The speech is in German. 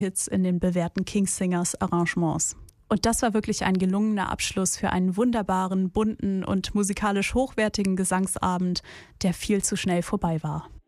Hits in den bewährten King's-Singers Arrangements. Und das war wirklich ein gelungener Abschluss für einen wunderbaren, bunten und musikalisch hochwertigen Gesangsabend, der viel zu schnell vorbei war.